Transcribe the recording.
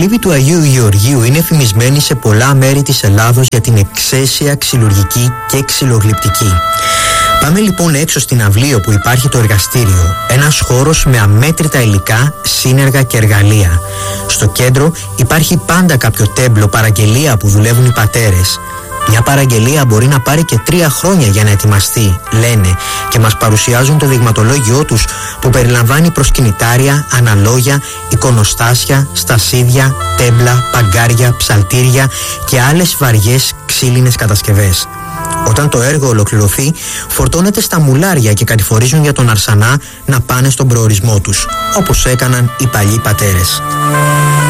σολύβη του Αγίου Γεωργίου είναι φημισμένη σε πολλά μέρη της Ελλάδος για την εξαίσια ξυλουργική και ξυλογλυπτική. Πάμε λοιπόν έξω στην αυλή όπου υπάρχει το εργαστήριο, ένας χώρος με αμέτρητα υλικά, σύνεργα και εργαλεία. Στο κέντρο υπάρχει πάντα κάποιο τέμπλο παραγγελία που δουλεύουν οι πατέρες. Μια παραγγελία μπορεί να πάρει και 3 χρόνια για να ετοιμαστεί, λένε, και μας παρουσιάζουν το δειγματολόγιο τους που περιλαμβάνει προσκυνητάρια, αναλόγια, εικονοστάσια, στασίδια, τέμπλα, παγκάρια, ψαλτήρια και άλλες βαριές ξύλινες κατασκευές. Όταν το έργο ολοκληρωθεί, φορτώνεται στα μουλάρια και κατηφορίζουν για τον αρσανά να πάνε στον προορισμό τους, όπως έκαναν οι παλιοί πατέρες.